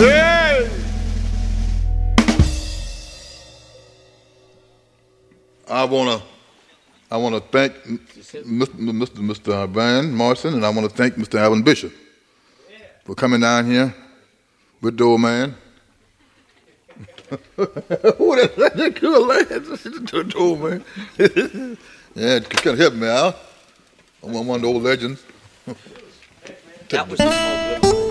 Hey! I wanna thank Mr. Van Morrison, and I want to thank Mr. Alvin Bishop for coming down here with the old man. Who that good lad? The old man. Yeah, can help me out. I'm one of the old legends. That was the small